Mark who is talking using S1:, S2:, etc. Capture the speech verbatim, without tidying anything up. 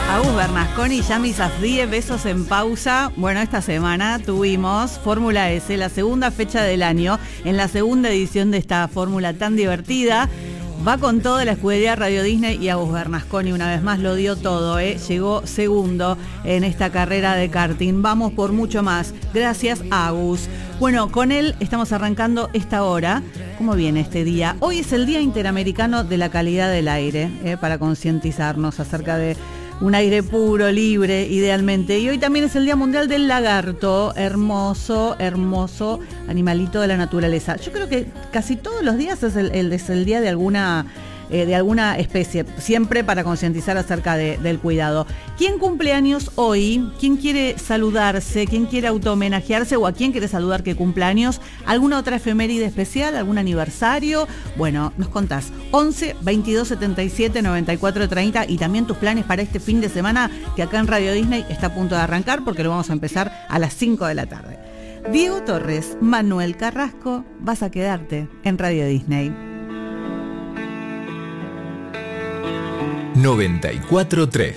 S1: Agus Bernasconi, Yami Safdie, besos en pausa. Bueno, esta semana tuvimos Fórmula S, la segunda fecha del año, en la segunda edición de esta fórmula tan divertida. Va con toda la escudería Radio Disney y Agus Bernasconi una vez más lo dio todo, ¿eh? Llegó segundo en esta carrera de karting. Vamos por mucho más. Gracias, Agus. Bueno, con él estamos arrancando esta hora. ¿Cómo viene este día? Hoy es el Día Interamericano de la Calidad del Aire, ¿eh? Para concientizarnos acerca de un aire puro, libre, idealmente. Y hoy también es el Día Mundial del Lagarto, hermoso, hermoso animalito de la naturaleza. Yo creo que casi todos los días es el, el, es el día de alguna, eh, de alguna especie, siempre para concientizar acerca de, del cuidado. ¿Quién cumple años hoy? ¿Quién quiere saludarse? ¿Quién quiere auto-homenajearse? ¿O a quién quiere saludar que cumple años? ¿Alguna otra efeméride especial? ¿Algún aniversario? Bueno, nos contás. once, veintidós, setenta y siete, noventa y cuatro, treinta y también tus planes para este fin de semana que acá en Radio Disney está a punto de arrancar porque lo vamos a empezar a las cinco de la tarde. Diego Torres, Manuel Carrasco, vas a quedarte en Radio Disney.
S2: noventa y cuatro punto tres